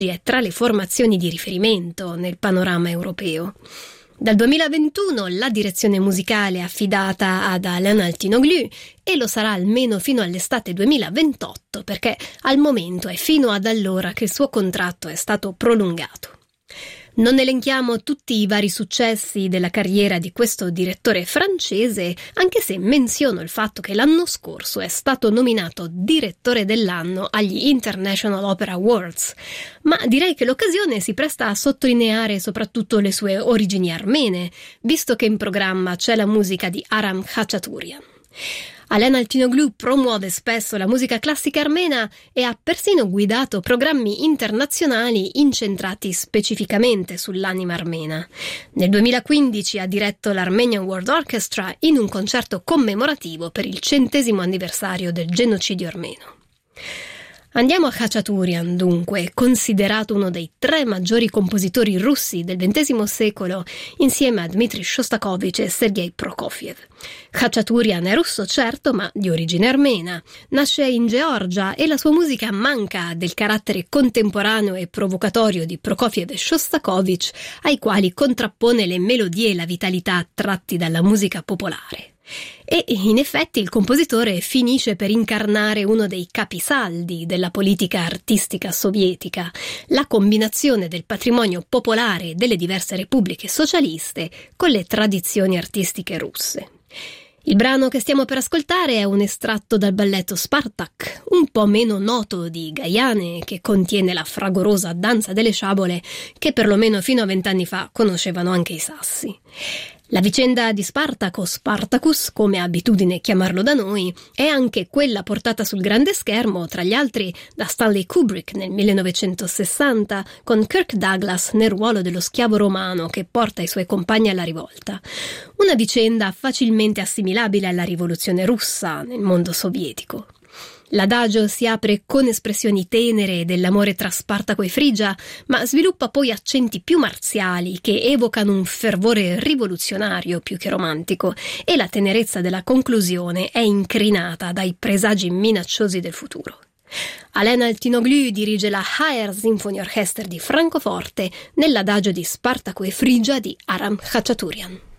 è tra le formazioni di riferimento nel panorama europeo. Dal 2021 la direzione musicale è affidata ad Alain Altinoglu e lo sarà almeno fino all'estate 2028, perché al momento è fino ad allora che il suo contratto è stato prolungato. Non elenchiamo tutti i vari successi della carriera di questo direttore francese, anche se menziono il fatto che l'anno scorso è stato nominato direttore dell'anno agli International Opera Awards, ma direi che l'occasione si presta a sottolineare soprattutto le sue origini armene, visto che in programma c'è la musica di Aram Khachaturian. Alain Altinoglu promuove spesso la musica classica armena e ha persino guidato programmi internazionali incentrati specificamente sull'anima armena. Nel 2015 ha diretto l'Armenian World Orchestra in un concerto commemorativo per il 100° anniversario del genocidio armeno. Andiamo a Khachaturian, dunque, considerato uno dei 3 maggiori compositori russi del XX secolo, insieme a Dmitri Shostakovich e Sergei Prokofiev. Khachaturian è russo, certo, ma di origine armena. Nasce in Georgia e la sua musica manca del carattere contemporaneo e provocatorio di Prokofiev e Shostakovich, ai quali contrappone le melodie e la vitalità tratti dalla musica popolare. E in effetti il compositore finisce per incarnare uno dei capisaldi della politica artistica sovietica, la combinazione del patrimonio popolare delle diverse repubbliche socialiste con le tradizioni artistiche russe. Il brano che stiamo per ascoltare è un estratto dal balletto Spartak, un po' meno noto di Gaiane, che contiene la fragorosa danza delle sciabole che perlomeno fino a 20 anni fa conoscevano anche i sassi. La vicenda di Spartak o Spartacus, come ha abitudine chiamarlo da noi, è anche quella portata sul grande schermo, tra gli altri, da Stanley Kubrick nel 1960, con Kirk Douglas nel ruolo dello schiavo romano che porta i suoi compagni alla rivolta. Una vicenda facilmente assimilabile alla rivoluzione russa nel mondo sovietico. L'adagio si apre con espressioni tenere dell'amore tra Spartaco e Frigia, ma sviluppa poi accenti più marziali che evocano un fervore rivoluzionario più che romantico, e la tenerezza della conclusione è incrinata dai presagi minacciosi del futuro. Alain Altinoglu dirige la HR Symphony Orchestra di Francoforte nell'adagio di Spartaco e Frigia di Aram Khachaturian.